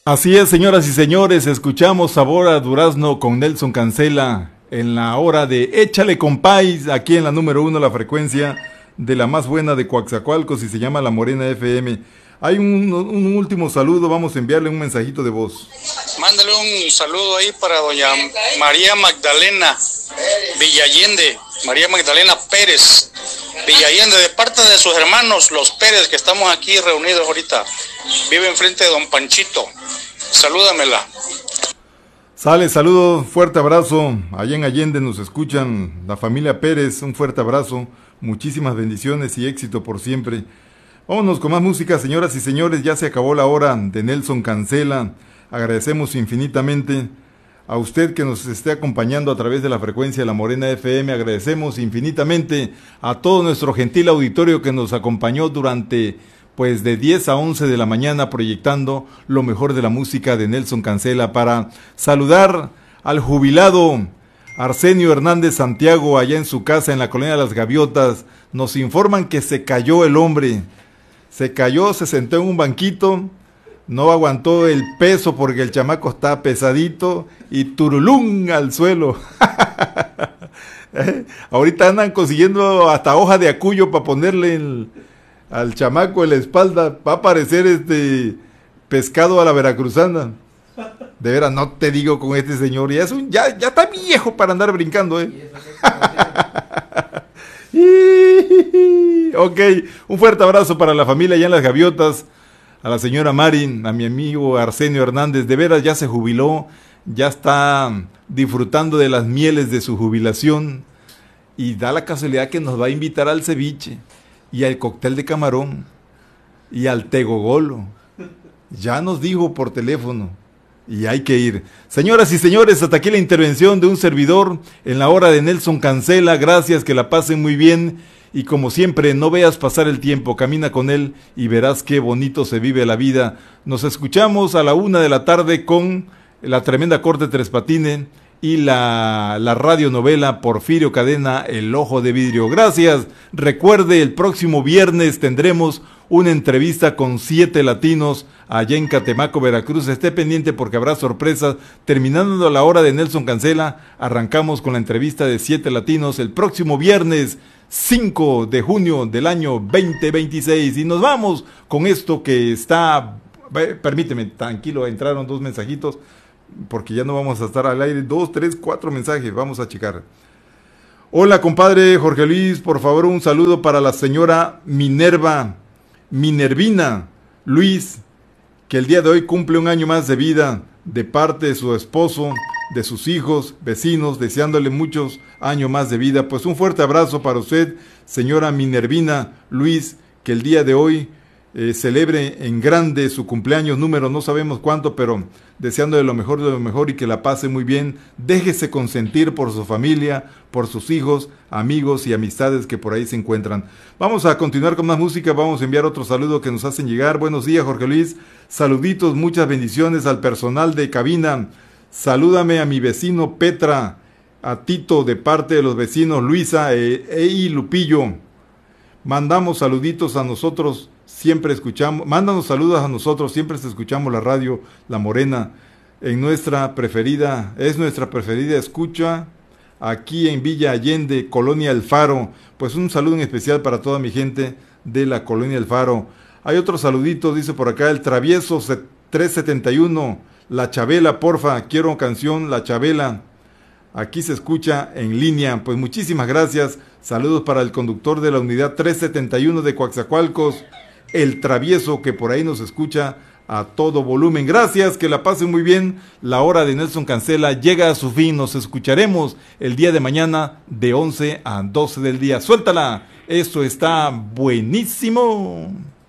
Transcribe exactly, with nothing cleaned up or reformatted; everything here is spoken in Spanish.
Así es, señoras y señores, escuchamos Sabor a Durazno con Nelson Cancela en la hora de Échale Compáis, aquí en la número uno, la frecuencia de la más buena de Coaxacualcos y se llama La Morena F M. Hay un, un último saludo, vamos a enviarle un mensajito de voz. Mándale un saludo ahí para doña María Magdalena Villallende, María Magdalena Pérez Villallende, de parte de sus hermanos, los Pérez, que estamos aquí reunidos ahorita. Vive enfrente de don Panchito. Salúdamela. Sale, saludo, fuerte abrazo. Allá en Allende nos escuchan la familia Pérez, un fuerte abrazo. Muchísimas bendiciones y éxito por siempre. Vámonos con más música, señoras y señores. Ya se acabó la hora de Nelson Cancela. Agradecemos infinitamente a usted que nos esté acompañando a través de la frecuencia de La Morena F M. Agradecemos infinitamente a todo nuestro gentil auditorio que nos acompañó durante, pues, de diez a once de la mañana proyectando lo mejor de la música de Nelson Cancela. Para saludar al jubilado Arsenio Hernández Santiago allá en su casa en la Colonia de las Gaviotas. Nos informan que se cayó el hombre. Se cayó, se sentó en un banquito, no aguantó el peso porque el chamaco está pesadito y turulún al suelo. ¿Eh? Ahorita andan consiguiendo hasta hoja de acuyo para ponerle el, al chamaco en la espalda. Va a parecer este pescado a la veracruzana. De veras, no te digo con este señor. Ya, es un, ya, ya está viejo para andar brincando, ¿eh? Ok, un fuerte abrazo para la familia allá en las Gaviotas, a la señora Marin, a mi amigo Arsenio Hernández. De veras, ya se jubiló, ya está disfrutando de las mieles de su jubilación y da la casualidad que nos va a invitar al ceviche y al cóctel de camarón y al tegogolo. Ya nos dijo por teléfono y hay que ir. Señoras y señores, hasta aquí la intervención de un servidor en la hora de Nelson Cancela. Gracias, que la pasen muy bien. Y como siempre, no veas pasar el tiempo, camina con él y verás qué bonito se vive la vida. Nos escuchamos a la una de la tarde con la tremenda corte Tres Patines y la, la radionovela Porfirio Cadena, El Ojo de Vidrio. Gracias. Recuerde, el próximo viernes tendremos una entrevista con siete latinos allá en Catemaco, Veracruz. Esté pendiente porque habrá sorpresas. Terminando la hora de Nelson Cancela, arrancamos con la entrevista de siete latinos el próximo viernes cinco de junio del año veinte veintiséis. Y nos vamos con esto que está... Permíteme, tranquilo, entraron dos mensajitos porque ya no vamos a estar al aire. Dos, tres, cuatro mensajes, vamos a checar. Hola, compadre Jorge Luis, por favor un saludo para la señora Minerva, Minervina Luis, que el día de hoy cumple un año más de vida, de parte de su esposo, de sus hijos, vecinos, deseándole muchos años más de vida. Pues un fuerte abrazo para usted, señora Minervina Luis, que el día de hoy eh, celebre en grande su cumpleaños número, no sabemos cuánto, pero deseándole lo mejor de lo mejor y que la pase muy bien. Déjese consentir por su familia, por sus hijos, amigos y amistades que por ahí se encuentran. Vamos a continuar con más música, vamos a enviar otro saludo que nos hacen llegar. Buenos días, Jorge Luis, saluditos, muchas bendiciones al personal de cabina. Salúdame a mi vecino Petra, a Tito de parte de los vecinos Luisa e, e y Lupillo. Mandamos saluditos a nosotros, siempre escuchamos, mándanos saludos a nosotros, siempre escuchamos la radio La Morena, en nuestra preferida, es nuestra preferida escucha, aquí en Villa Allende, Colonia El Faro. Pues un saludo en especial para toda mi gente de la Colonia El Faro. Hay otro saludito, dice por acá, el Travieso trescientos setenta y uno, La Chabela, porfa, quiero canción La Chabela. Aquí se escucha en línea. Pues muchísimas gracias. Saludos para el conductor de la unidad trescientos setenta y uno de Coaxacualcos, el Travieso, que por ahí nos escucha a todo volumen. Gracias, que la pasen muy bien. La hora de Nelson Cancela llega a su fin. Nos escucharemos el día de mañana de once a doce del día. Suéltala. Esto está buenísimo.